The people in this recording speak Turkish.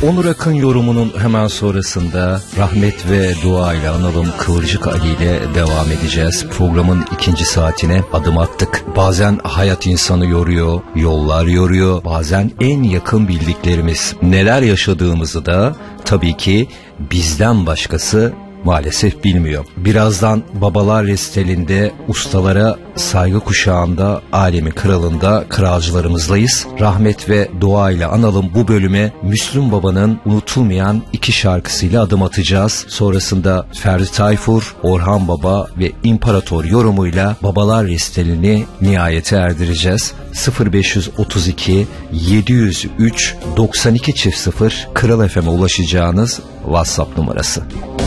Onur Akın yorumunun hemen sonrasında rahmet ve dua ile analım Kıvırcık Ali ile devam edeceğiz. Programın ikinci saatine adım attık. Bazen hayat insanı yoruyor, yollar yoruyor. Bazen en yakın bildiklerimiz neler yaşadığımızı da tabii ki bizden başkası maalesef bilmiyor. Birazdan Babalar Resitalinde ustalara saygı kuşağında, alemin kralında kralcılarımızdayız. Rahmet ve dua ile analım bu bölüme Müslüm Baba'nın unutulmayan iki şarkısıyla adım atacağız. Sonrasında Ferdi Tayfur, Orhan Baba ve İmparator yorumuyla Babalar Resitalini nihayete erdireceğiz. 0532 703 92 0 Kral FM'e ulaşacağınız WhatsApp numarası.